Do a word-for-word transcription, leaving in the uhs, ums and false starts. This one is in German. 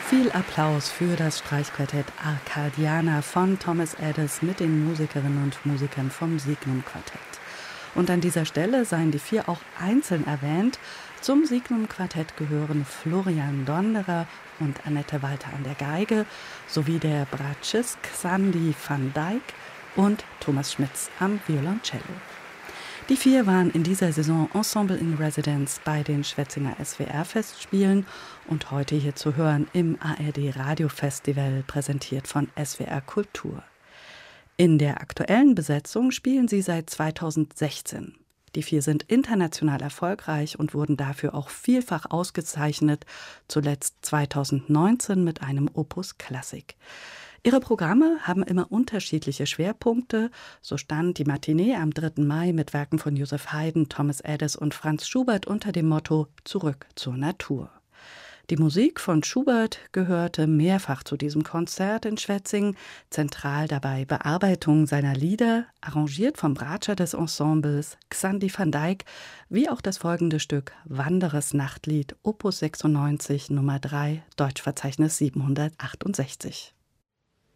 Viel Applaus für das Streichquartett Arcadiana von Thomas Adès mit den Musikerinnen und Musikern vom Signum Quartett. Und an dieser Stelle seien die vier auch einzeln erwähnt. Zum Signum Quartett gehören Florian Donderer und Annette Walter an der Geige sowie der Bratschist Xandi van Dijk und Thomas Schmitz am Violoncello. Die vier waren in dieser Saison Ensemble in Residence bei den Schwetzinger S W R-Festspielen und heute hier zu hören im A R D-Radio-Festival, präsentiert von S W R Kultur. In der aktuellen Besetzung spielen sie seit zweitausendsechzehn. Die vier sind international erfolgreich und wurden dafür auch vielfach ausgezeichnet, zuletzt zweitausendneunzehn mit einem Opus Klassik. Ihre Programme haben immer unterschiedliche Schwerpunkte. So stand die Matinee am dritten Mai mit Werken von Joseph Haydn, Thomas Adès und Franz Schubert unter dem Motto »Zurück zur Natur«. Die Musik von Schubert gehörte mehrfach zu diesem Konzert in Schwetzingen. Zentral dabei Bearbeitung seiner Lieder, arrangiert vom Bratscher des Ensembles Xandi van Dijk, wie auch das folgende Stück Wanderers Nachtlied, Opus sechsundneunzig, Nummer drei, Deutschverzeichnis siebenhundertachtundsechzig.